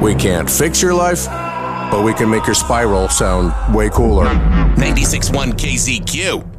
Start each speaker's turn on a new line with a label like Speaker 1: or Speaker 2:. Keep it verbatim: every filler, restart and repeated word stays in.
Speaker 1: We can't fix your life, but we can make your spiral sound way cooler.
Speaker 2: ninety-six point one K Z Q.